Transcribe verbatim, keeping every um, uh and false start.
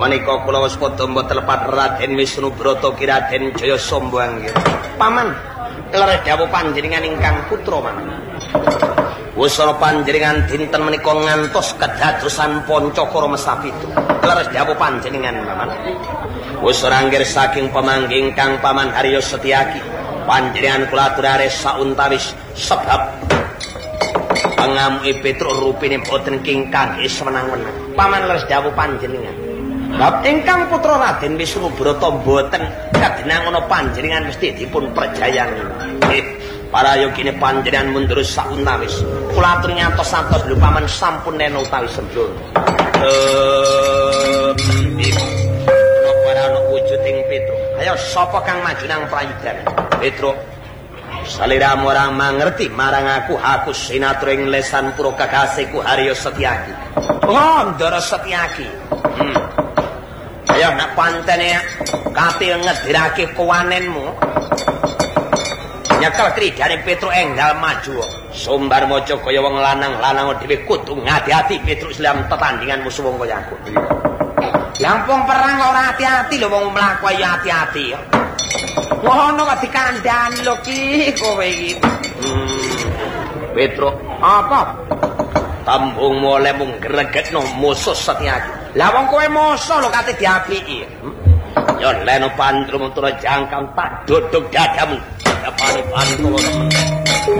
Menika kula wis padha mbetelepat Raden Wisnu Brata ki Raden Jaya Sambang. Paman, leres dawuh panjenengan ingkang putra man. Wusana panjenengan dinten menika ngantos kedadosan Pancakara Mesapitu. Leres dawuh panjenengan paman. Wusana anggir saking pamanggih ingkang Paman Haryo Setyaki. Panjenengan kula aturare sauntawis sebab pangamuke Petruk rupine boten kingkang semenang-menang. Paman leres dawuh panjenengan. Bab ingkang putra Raden Wisnu Brata boten kadenang ana panjenengan mesti dipun perjayani. Nggih, para yogine panjenengan mundur sauntawis. Kula aturi ngantos-antos lho paman sampun nena utawi sembrono. Ehm, ora ana wujuding Petruk. Ayo sapa kang maju nang prayudan? Petruk. Saliramu ora mangerti marang aku, aku sinaturing lesan pura kakasihku Haryo Setyaki. Oh, Ndara Setyaki. Hmm. Ayo nak pantene katil ngedirake kuwanenmu. Nyekel kridane Petruk enggal maju. Sumbar maca kaya wong lanang-lanang dhewe kudu ngati-ati Petruk Islam tetandingan musuh wong kaya aku. Lampung perang kok ora hati-hati lho wong mlaku ayo hati-hati ya. Ngono kok dikandhani lho ki kowe iki. Hmm. Petruk, apa? Tambung mulai mung gregekno musuh Setyaki. Lah wong kowe musuh lho kate diapiki. Ya leno pantrum tur jangkang tak duduk dadamu. Apane pantrum.